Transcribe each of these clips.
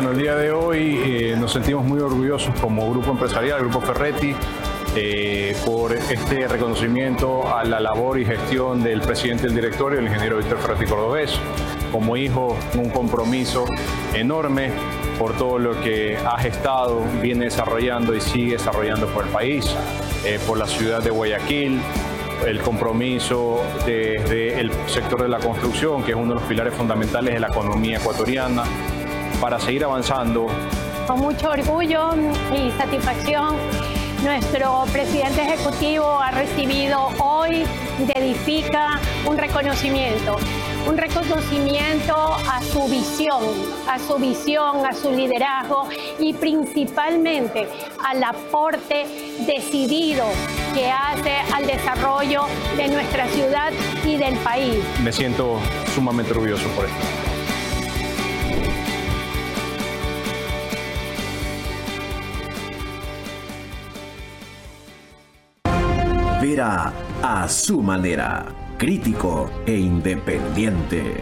Bueno, el día de hoy nos sentimos muy orgullosos como grupo empresarial, Grupo Ferretti, por este reconocimiento a la labor y gestión del presidente del directorio, el ingeniero Víctor Ferretti Cordobés. Como hijo, un compromiso enorme por todo lo que ha gestado, viene desarrollando y sigue desarrollando por el país, por la ciudad de Guayaquil, el compromiso desde el sector de la construcción, que es uno de los pilares fundamentales de la economía ecuatoriana, para seguir avanzando. Con mucho orgullo y satisfacción, nuestro presidente ejecutivo ha recibido hoy de Edifica un reconocimiento a su visión, a su liderazgo y principalmente al aporte decidido que hace al desarrollo de nuestra ciudad y del país. Me siento sumamente orgulloso por esto. Vera a su manera, crítico e independiente.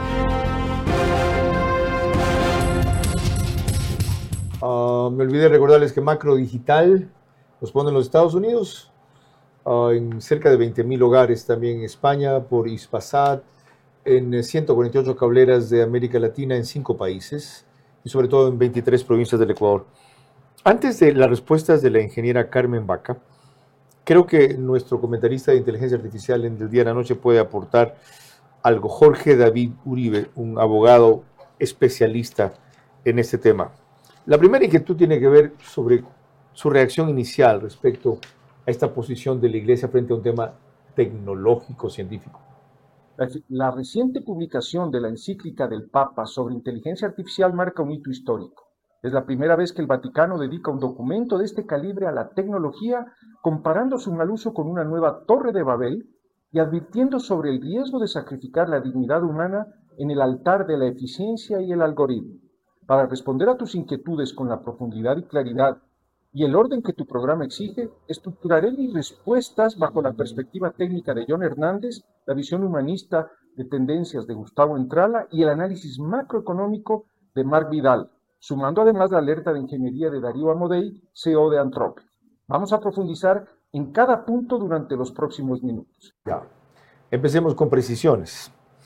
Me olvidé recordarles que Macro Digital los pone en los Estados Unidos, en cerca de 20,000 hogares, también en España, por Hispasat, en 148 cableras de América Latina en 5 países y sobre todo en 23 provincias del Ecuador. Antes de las respuestas de la ingeniera Carmen Vaca, creo que nuestro comentarista de inteligencia artificial en el día de la noche puede aportar algo. Jorge David Uribe, un abogado especialista en este tema. La primera inquietud tiene que ver sobre su reacción inicial respecto a esta posición de la Iglesia frente a un tema tecnológico, científico. La reciente publicación de la encíclica del Papa sobre inteligencia artificial marca un hito histórico. Es la primera vez que el Vaticano dedica un documento de este calibre a la tecnología, comparando su mal uso con una nueva Torre de Babel y advirtiendo sobre el riesgo de sacrificar la dignidad humana en el altar de la eficiencia y el algoritmo. Para responder a tus inquietudes con la profundidad y claridad y el orden que tu programa exige, estructuraré mis respuestas bajo la perspectiva técnica de John Hernández, la visión humanista de tendencias de Gustavo Entrala y el análisis macroeconómico de Marc Vidal, sumando además la alerta de ingeniería de Darío Amodei, CEO de Anthropic. Vamos a profundizar en cada punto durante los próximos minutos. Ya. Empecemos con precisiones.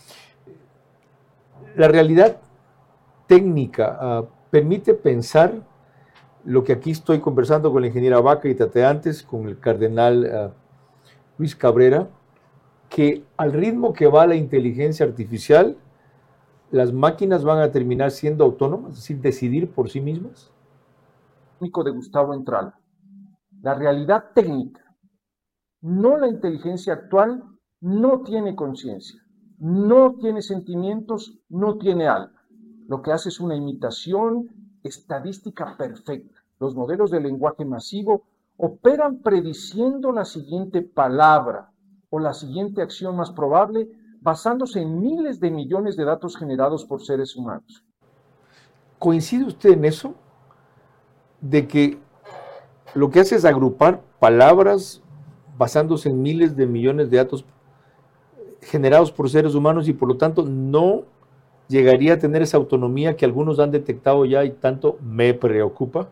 La realidad técnica permite pensar lo que aquí estoy conversando con la ingeniera Vaca y tateantes, con el cardenal Luis Cabrera, que al ritmo que va la inteligencia artificial, las máquinas van a terminar siendo autónomas, es decir, decidir por sí mismas. De Gustavo Entrala. La realidad técnica, no la inteligencia actual, no tiene conciencia, no tiene sentimientos, no tiene alma. Lo que hace es una imitación estadística perfecta. Los modelos de lenguaje masivo operan prediciendo la siguiente palabra o la siguiente acción más probable, basándose en miles de millones de datos generados por seres humanos. ¿Coincide usted en eso? De que lo que hace es agrupar palabras basándose en miles de millones de datos generados por seres humanos y por lo tanto no llegaría a tener esa autonomía que algunos han detectado ya y tanto me preocupa.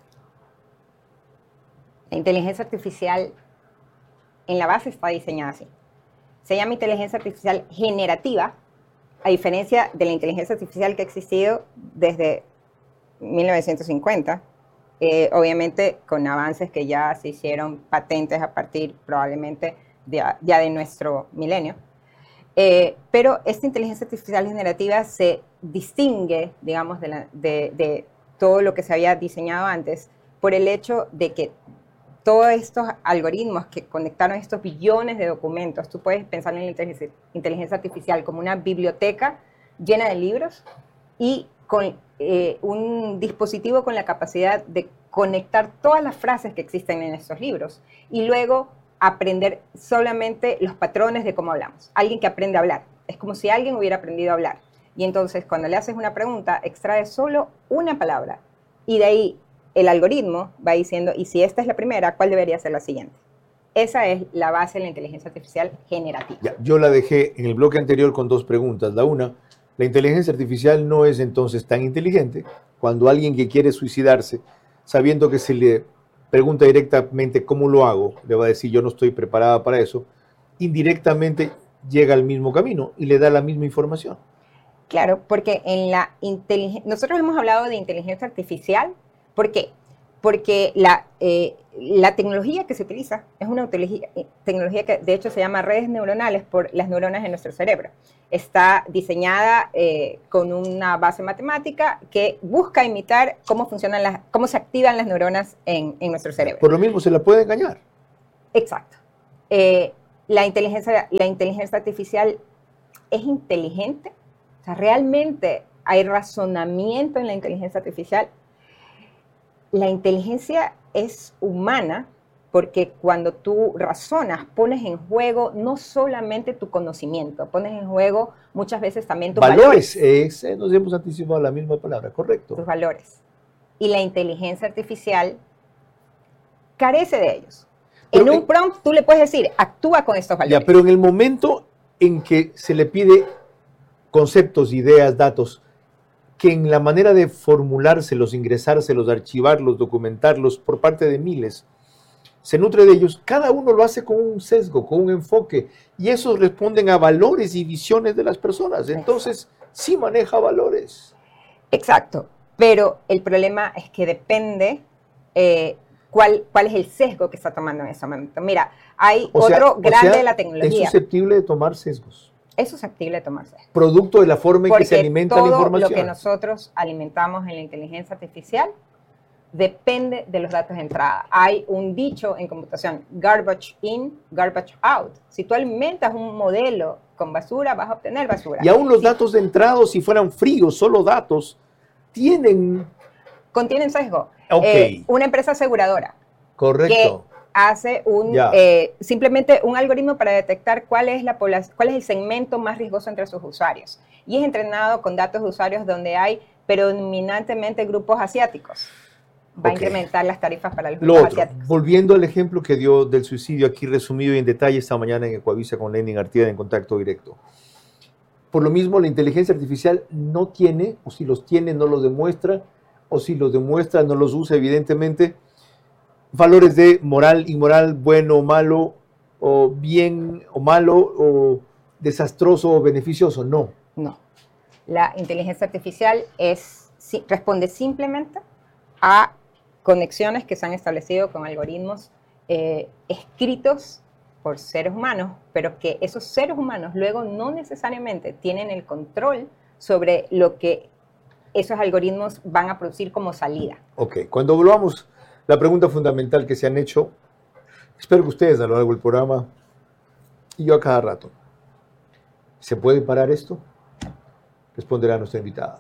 La inteligencia artificial en la base está diseñada así. Se llama inteligencia artificial generativa, a diferencia de la inteligencia artificial que ha existido desde 1950, obviamente con avances que ya se hicieron patentes a partir probablemente ya de nuestro milenio. Pero esta inteligencia artificial generativa se distingue, digamos, de todo lo que se había diseñado antes por el hecho de que todos estos algoritmos que conectaron estos billones de documentos, tú puedes pensar en la inteligencia artificial como una biblioteca llena de libros y con un dispositivo con la capacidad de conectar todas las frases que existen en estos libros y luego aprender solamente los patrones de cómo hablamos. Alguien que aprende a hablar. Es como si alguien hubiera aprendido a hablar. Y entonces, cuando le haces una pregunta, extrae solo una palabra. Y de ahí, el algoritmo va diciendo, y si esta es la primera, ¿cuál debería ser la siguiente? Esa es la base de la inteligencia artificial generativa. Ya, yo la dejé en el bloque anterior con dos preguntas. La una, La inteligencia artificial no es entonces tan inteligente cuando alguien que quiere suicidarse, sabiendo que se le pregunta directamente cómo lo hago, le va a decir yo no estoy preparada para eso, indirectamente llega al mismo camino y le da la misma información. Claro, porque en la nosotros hemos hablado de inteligencia artificial. ¿Por qué? Porque la tecnología que se utiliza es una tecnología que de hecho se llama redes neuronales por las neuronas de nuestro cerebro. Está diseñada con una base matemática que busca imitar cómo funcionan cómo se activan las neuronas en nuestro cerebro. Por lo mismo se la puede engañar. Exacto. La inteligencia artificial es inteligente. O sea, realmente hay razonamiento en la inteligencia artificial. La inteligencia es humana porque cuando tú razonas, pones en juego no solamente tu conocimiento, pones en juego muchas veces también tus valores. Nos hemos anticipado la misma palabra, correcto. Tus valores. Y la inteligencia artificial carece de ellos. En un prompt tú le puedes decir, actúa con estos valores. Ya, pero en el momento en que se le pide conceptos, ideas, datos, que en la manera de formulárselos, ingresárselos, archivarlos, documentarlos por parte de miles, se nutre de ellos, cada uno lo hace con un sesgo, con un enfoque, y esos responden a valores y visiones de las personas. Entonces, sí maneja valores. Exacto, pero el problema es que depende cuál es el sesgo que está tomando en ese momento. Mira, hay otro grande de la tecnología. Es susceptible de tomar sesgos. Es susceptible de tomarse. Producto de la forma en que se alimenta la información. Todo lo que nosotros alimentamos en la inteligencia artificial depende de los datos de entrada. Hay un dicho en computación, garbage in, garbage out. Si tú alimentas un modelo con basura, vas a obtener basura. Y aún los datos de entrada, si fueran fríos, solo datos, contienen sesgo. Okay. Una empresa aseguradora. Correcto. Que hace simplemente un algoritmo para detectar cuál es el segmento más riesgoso entre sus usuarios. Y es entrenado con datos de usuarios donde hay predominantemente grupos asiáticos. Va a incrementar las tarifas para los grupos asiáticos. Volviendo al ejemplo que dio del suicidio, aquí resumido y en detalle esta mañana en Ecuavisa con Lenin Artieda en Contacto Directo. Por lo mismo, la inteligencia artificial no tiene, o si los tiene, no los demuestra, o si los demuestra, no los usa, evidentemente, valores de moral, inmoral, bueno o malo, o bien o malo, o desastroso o beneficioso. No. No. La inteligencia artificial responde simplemente a conexiones que se han establecido con algoritmos escritos por seres humanos, pero que esos seres humanos luego no necesariamente tienen el control sobre lo que esos algoritmos van a producir como salida. Ok, cuando volvamos, la pregunta fundamental que se han hecho, espero que ustedes a lo largo del programa, y yo a cada rato, ¿se puede parar esto? Responderá nuestra invitada.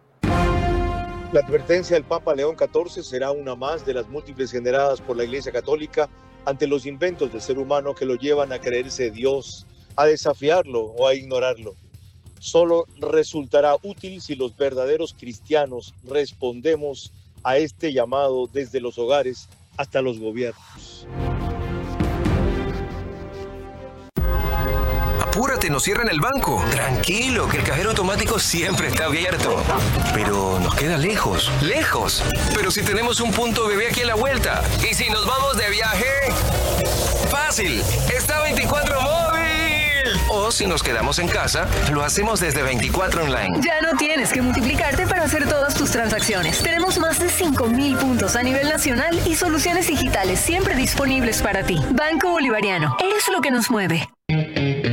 La advertencia del Papa León XIV será una más de las múltiples generadas por la Iglesia Católica ante los inventos del ser humano que lo llevan a creerse Dios, a desafiarlo o a ignorarlo. Solo resultará útil si los verdaderos cristianos respondemos a este llamado desde los hogares hasta los gobiernos. Apúrate, nos cierran el banco. Tranquilo, que el cajero automático siempre está abierto. Pero nos queda lejos. ¡Lejos! Pero si tenemos un punto bebé aquí a la vuelta. ¿Y si nos vamos de viaje? ¡Fácil! ¡Está 24 móvil! O si nos quedamos en casa, lo hacemos desde 24 online. Ya no tienes que multiplicarte para hacer todas tus transacciones. Tenemos más de 5,000 puntos a nivel nacional y soluciones digitales siempre disponibles para ti. Banco Bolivariano. Eres lo que nos mueve.